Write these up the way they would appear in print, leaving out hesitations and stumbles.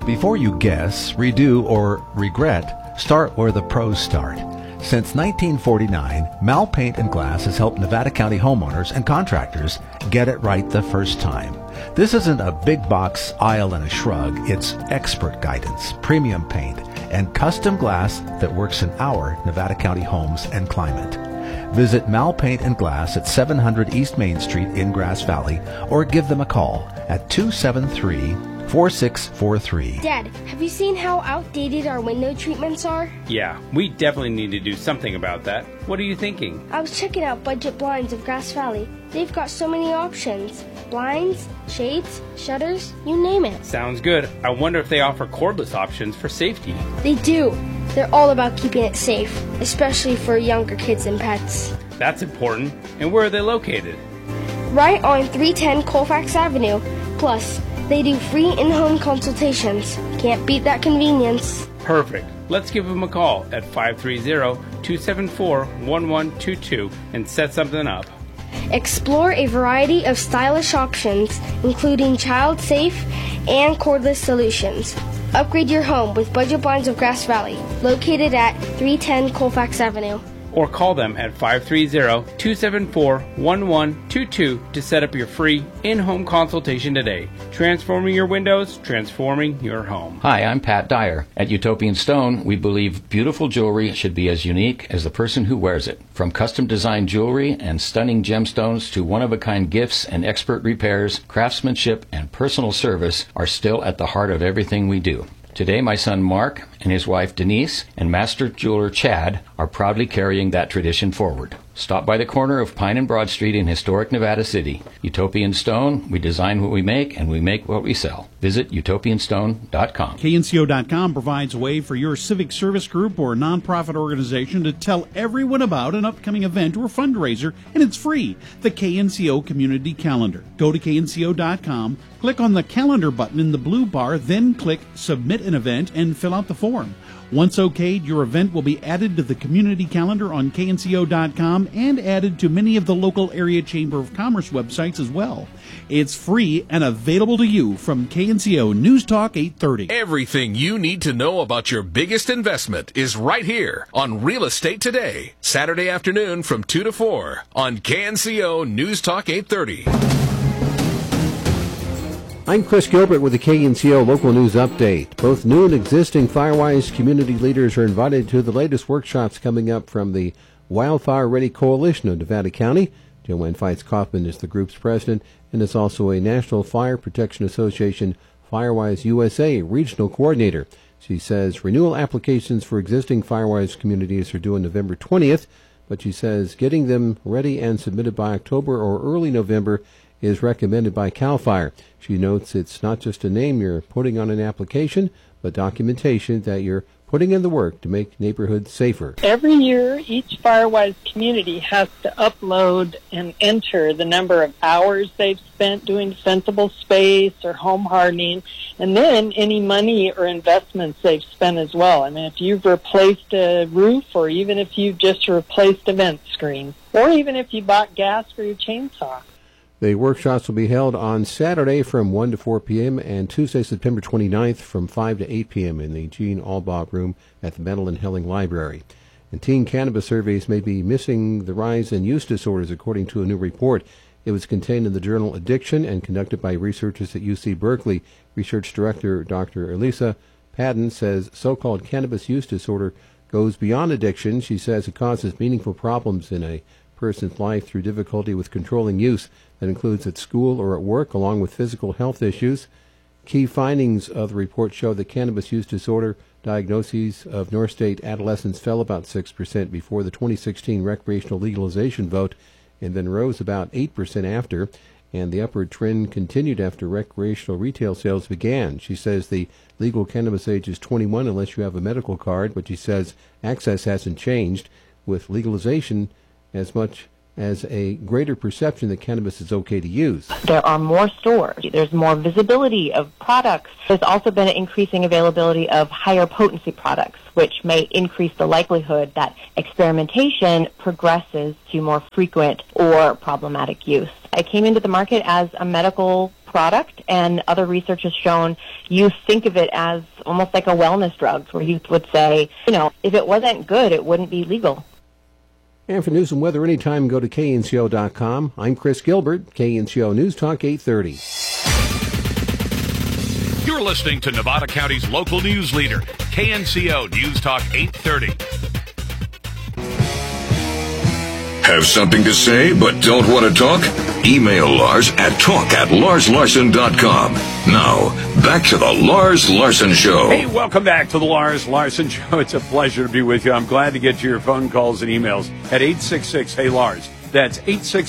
Before you guess, redo, or regret, start where the pros start. Since 1949, Mal Paint and Glass has helped Nevada County homeowners and contractors get it right the first time. This isn't a big box aisle and a shrug. It's expert guidance, premium paint, and custom glass that works in our Nevada County homes and climate. Visit Mal Paint and Glass at 700 East Main Street in Grass Valley or give them a call at 273-4643. Dad, have you seen how outdated our window treatments are? Yeah, we definitely need to do something about that. What are you thinking? I was checking out Budget Blinds of Grass Valley. They've got so many options. Blinds, shades, shutters, you name it. Sounds good. I wonder if they offer cordless options for safety. They do. They're all about keeping it safe, especially for younger kids and pets. That's important. And where are they located? Right on 310 Colfax Avenue. Plus, they do free in-home consultations. Can't beat that convenience. Perfect. Let's give them a call at 530-274-1122 and set something up. Explore a variety of stylish options, including child-safe and cordless solutions. Upgrade your home with Budget Blinds of Grass Valley, located at 310 Colfax Avenue. Or call them at 530-274-1122 to set up your free in-home consultation today. Transforming your windows, transforming your home. Hi, I'm Pat Dyer. At Utopian Stone, we believe beautiful jewelry should be as unique as the person who wears it. From custom-designed jewelry and stunning gemstones to one-of-a-kind gifts and expert repairs, craftsmanship and personal service are still at the heart of everything we do. Today, my son Mark and his wife Denise and master jeweler Chad are proudly carrying that tradition forward. Stop by the corner of Pine and Broad Street in historic Nevada City. Utopian Stone, we design what we make and we make what we sell. Visit utopianstone.com. KNCO.com provides a way for your civic service group or nonprofit organization to tell everyone about an upcoming event or fundraiser, and it's free. The KNCO Community Calendar. Go to KNCO.com, click on the calendar button in the blue bar, then click Submit an Event and fill out the form. Once okayed, your event will be added to the community calendar on KNCO.com and added to many of the local area Chamber of Commerce websites as well. It's free and available to you from KNCO News Talk 830. Everything you need to know about your biggest investment is right here on Real Estate Today, Saturday afternoon from 2 to 4 on KNCO News Talk 830. I'm Chris Gilbert with the KNCO Local News Update. Both new and existing Firewise community leaders are invited to the latest workshops coming up from the Wildfire Ready Coalition of Nevada County. Joanne Feitz-Kaufman is the group's president and is also a National Fire Protection Association Firewise USA regional coordinator. She says renewal applications for existing Firewise communities are due on November 20th, but she says getting them ready and submitted by October or early November is recommended by CAL FIRE. She notes it's not just a name you're putting on an application, but documentation that you're putting in the work to make neighborhoods safer. Every year, each Firewise community has to upload and enter the number of hours they've spent doing defensible space or home hardening, and then any money or investments they've spent as well. I mean, if you've replaced a roof, or even if you've just replaced a vent screen, or even if you bought gas for your chainsaw. The workshops will be held on Saturday from 1 to 4 p.m. and Tuesday, September 29th from 5 to 8 p.m. in the Gene Albaugh Room at the Madeline Helling Library. And teen cannabis surveys may be missing the rise in use disorders, according to a new report. It was contained in the journal Addiction and conducted by researchers at UC Berkeley. Research Director Dr. Elisa Padden says so-called cannabis use disorder goes beyond addiction. She says it causes meaningful problems in a person's life through difficulty with controlling use. That includes at school or at work, along with physical health issues. Key findings of the report show that cannabis use disorder diagnoses of North State adolescents fell about 6% before the 2016 recreational legalization vote and then rose about 8% after, and the upward trend continued after recreational retail sales began. She says the legal cannabis age is 21 unless you have a medical card, but she says access hasn't changed, with legalization as much as a greater perception that cannabis is okay to use. There are more stores. There's more visibility of products. There's also been an increasing availability of higher potency products, which may increase the likelihood that experimentation progresses to more frequent or problematic use. I came into the market as a medical product, and other research has shown youth think of it as almost like a wellness drug, where youth would say, if it wasn't good, it wouldn't be legal. And for news and weather anytime, go to knco.com. I'm Chris Gilbert, KNCO News Talk 830. You're listening to Nevada County's local news leader, KNCO News Talk 830. Have something to say but don't want to talk? Email Lars at talk@larslarson.com. Now, back to the Lars Larson Show. Hey, welcome back to the Lars Larson Show. It's a pleasure to be with you. I'm glad to get to your phone calls and emails at 866-HEY-LARS. That's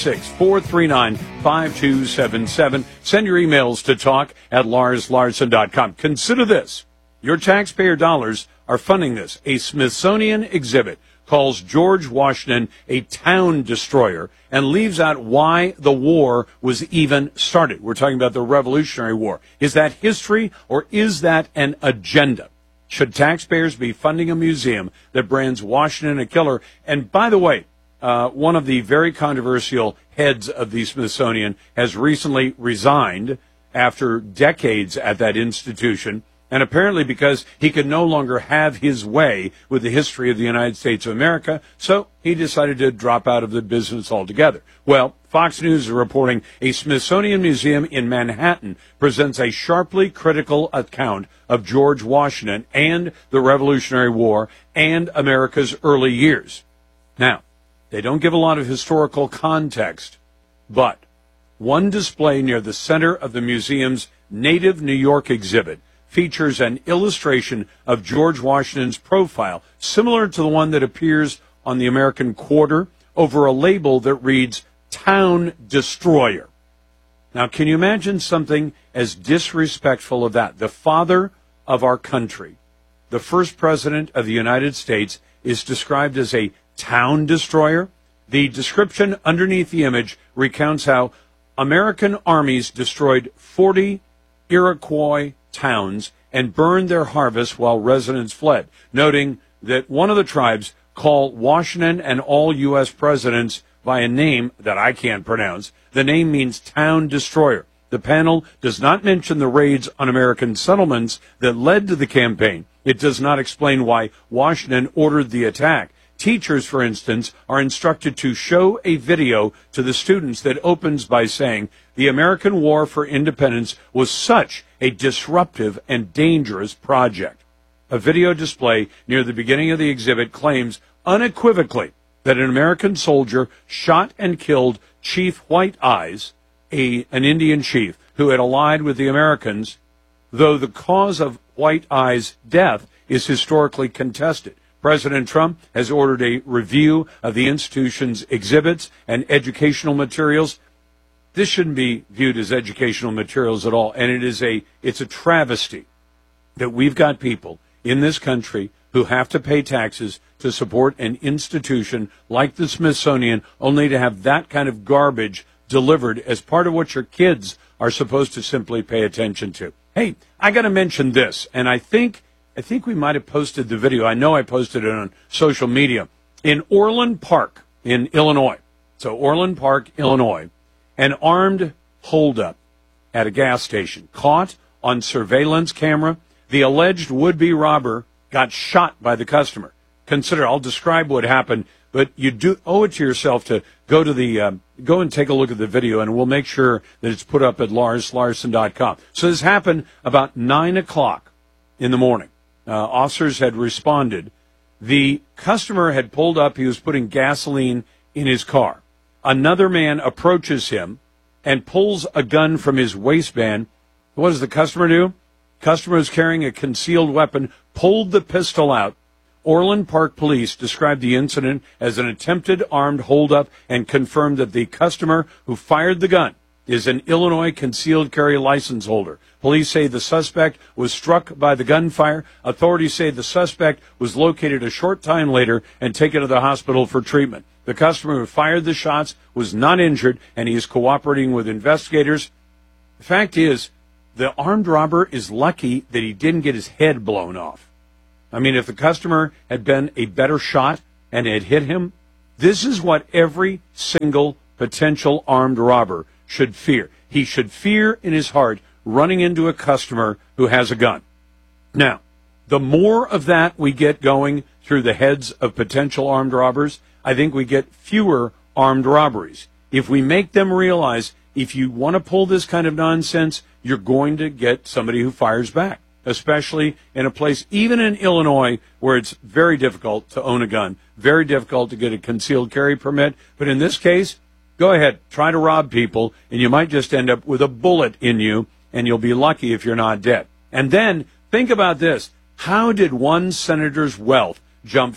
866-439-5277. Send your emails to talk@larslarson.com. Consider this. Your taxpayer dollars are funding this. A Smithsonian exhibit calls George Washington a town destroyer and leaves out why the war was even started. We're talking about the Revolutionary War. Is that history or is that an agenda? Should taxpayers be funding a museum that brands Washington a killer? And by the way, one of the very controversial heads of the Smithsonian has recently resigned after decades at that institution, and apparently because he could no longer have his way with the history of the United States of America, so he decided to drop out of the business altogether. Well, Fox News is reporting a Smithsonian museum in Manhattan presents a sharply critical account of George Washington and the Revolutionary War and America's early years. Now, they don't give a lot of historical context, but one display near the center of the museum's Native New York exhibit features an illustration of George Washington's profile, similar to the one that appears on the American Quarter, over a label that reads Town Destroyer. Now, can you imagine something as disrespectful of that? The father of our country, the first president of the United States, is described as a town destroyer. The description underneath the image recounts how American armies destroyed 40 Iroquois towns and burned their harvest while residents fled, noting that one of the tribes called Washington and all U.S. presidents by a name that I can't pronounce. The name means town destroyer. The panel does not mention the raids on American settlements that led to the campaign. It does not explain why Washington ordered the attack. Teachers, for instance, are instructed to show a video to the students that opens by saying, "The American War for Independence was such a disruptive and dangerous project." A video display near the beginning of the exhibit claims unequivocally that an American soldier shot and killed Chief White Eyes, an Indian chief who had allied with the Americans, though the cause of White Eyes' death is historically contested. President Trump has ordered a review of the institution's exhibits and educational materials. This shouldn't be viewed as educational materials at all, and it's a travesty that we've got people in this country who have to pay taxes to support an institution like the Smithsonian, only to have that kind of garbage delivered as part of what your kids are supposed to simply pay attention to. Hey, I got to mention this, and I think we might have posted the video. I know I posted it on social media. In Orland Park in Illinois, so Orland Park, Illinois, an armed holdup at a gas station caught on surveillance camera. The alleged would-be robber got shot by the customer. I'll describe what happened, but you do owe it to yourself to go and take a look at the video, and we'll make sure that it's put up at larslarson.com. So this happened about 9 o'clock in the morning. Officers had responded. The customer had pulled up. He was putting gasoline in his car. Another man approaches him and pulls a gun from his waistband. What does the customer do? Customer was carrying a concealed weapon, pulled the pistol out. Orland Park police described the incident as an attempted armed holdup and confirmed that the customer who fired the gun is an Illinois concealed carry license holder. Police say the suspect was struck by the gunfire. Authorities say the suspect was located a short time later and taken to the hospital for treatment. The customer who fired the shots was not injured, and he is cooperating with investigators. The fact is, the armed robber is lucky that he didn't get his head blown off. I mean, if the customer had been a better shot and had hit him, this is what every single potential armed robber should fear. he should fear in his heart running into a customer who has a gun. Now, the more of that we get going through the heads of potential armed robbers, I think we get fewer armed robberies. If we make them realize if you want to pull this kind of nonsense, you're going to get somebody who fires back, especially in a place, even in Illinois, where it's very difficult to own a gun, very difficult to get a concealed carry permit. But in this case, go ahead, try to rob people, and you might just end up with a bullet in you, and you'll be lucky if you're not dead. And then, think about this. How did one senator's wealth jump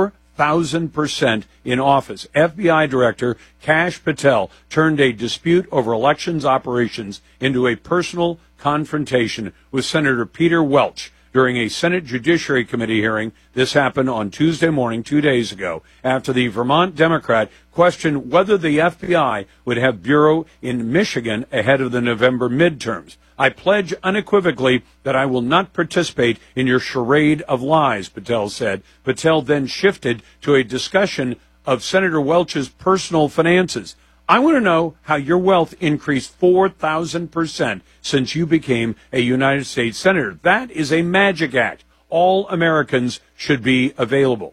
4,000% in office? FBI Director Kash Patel turned a dispute over elections operations into a personal confrontation with Senator Peter Welch during a Senate Judiciary Committee hearing. This happened on Tuesday morning, 2 days ago, after the Vermont Democrat questioned whether the FBI would have bureau in Michigan ahead of the November midterms. I pledge unequivocally that I will not participate in your charade of lies, Patel said. Patel then shifted to a discussion of Senator Welch's personal finances. I want to know how your wealth increased 4,000% since you became a United States Senator. That is a magic act. All Americans should be available.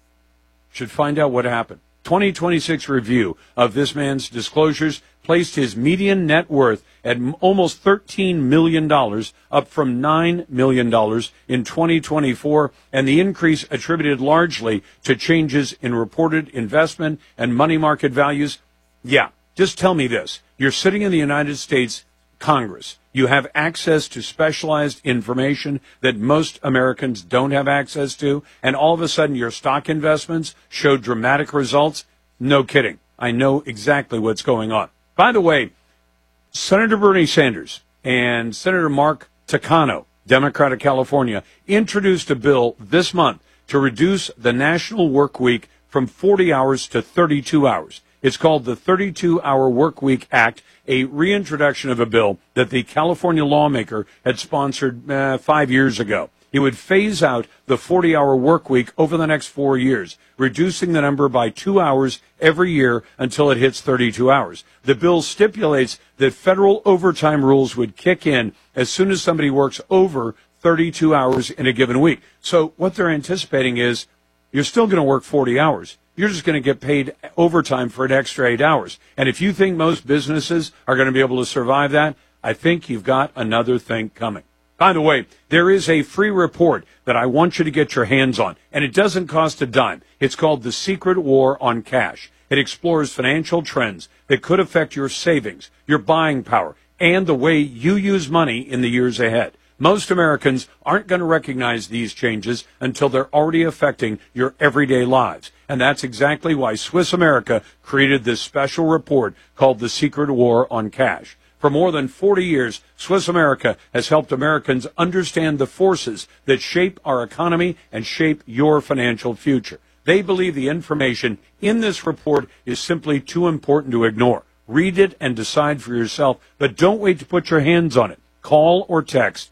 Should find out what happened. 2026 review of this man's disclosures placed his median net worth at almost $13 million, up from $9 million in 2024, and the increase attributed largely to changes in reported investment and money market values. Yeah, just tell me this. You're sitting in the United States Congress. You have access to specialized information that most Americans don't have access to, and all of a sudden your stock investments show dramatic results? No kidding. I know exactly what's going on. By the way, Senator Bernie Sanders and Senator Mark Takano, Democrat of California, introduced a bill this month to reduce the national work week from 40 hours to 32 hours. It's called the 32-Hour Work Week Act, a reintroduction of a bill that the California lawmaker had sponsored 5 years ago. It would phase out the 40-hour work week over the next 4 years, reducing the number by 2 hours every year until it hits 32 hours. The bill stipulates that federal overtime rules would kick in as soon as somebody works over 32 hours in a given week. So what they're anticipating is you're still going to work 40 hours. You're just going to get paid overtime for an extra 8 hours. And if you think most businesses are going to be able to survive that, I think you've got another thing coming. By the way, there is a free report that I want you to get your hands on, and it doesn't cost a dime. It's called The Secret War on Cash. It explores financial trends that could affect your savings, your buying power, and the way you use money in the years ahead. Most Americans aren't going to recognize these changes until they're already affecting your everyday lives. And that's exactly why Swiss America created this special report called The Secret War on Cash. For more than 40 years, Swiss America has helped Americans understand the forces that shape our economy and shape your financial future. They believe the information in this report is simply too important to ignore. Read it and decide for yourself, but don't wait to put your hands on it. Call or text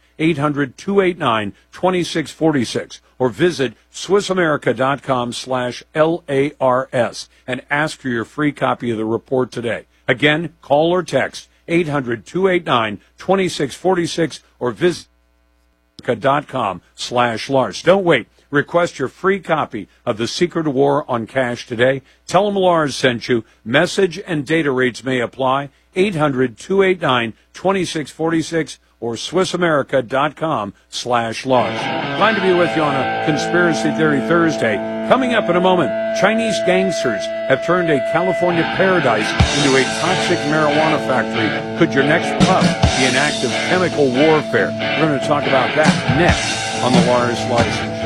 800-289-2646 or visit SwissAmerica.com/LARS and ask for your free copy of the report today. Again, call or text 800-289-2646 or visit SwissAmerica.com/Lars. Don't wait. Request your free copy of The Secret War on Cash today. Tell them Lars sent you. Message and data rates may apply. 800-289-2646 or SwissAmerica.com/Lars. Glad to be with you on a Conspiracy Theory Thursday. Coming up in a moment, Chinese gangsters have turned a California paradise into a toxic marijuana factory. Could your next puff be an act of chemical warfare? We're going to talk about that next on the Lars Larson Show.